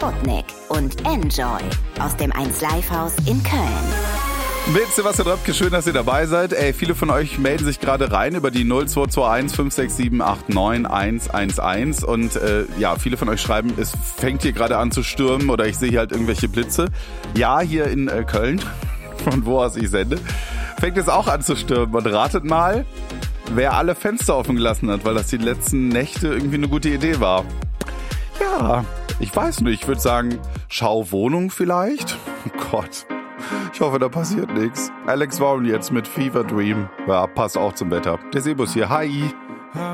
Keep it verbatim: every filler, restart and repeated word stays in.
Sputnik und Enjoy aus dem eins Live Haus in Köln. Mit Sebastian Röpke, schön, dass ihr dabei seid. Ey, viele von euch melden sich gerade rein über die null zwei zwei eins fünf sechs sieben acht neun eins eins eins und äh, ja, viele von euch schreiben, es fängt hier gerade an zu stürmen oder ich sehe hier halt irgendwelche Blitze. Ja, hier in äh, Köln, von wo aus ich sende, fängt es auch an zu stürmen und ratet mal, wer alle Fenster offen gelassen hat, weil das die letzten Nächte irgendwie eine gute Idee war. Ja, ich weiß nicht, ich würde sagen, Schauwohnung vielleicht? Oh Gott. Ich hoffe, da passiert nichts. Alex Warren jetzt mit Fever Dream. Ja, passt auch zum Wetter. Der Sebus hier. Hi.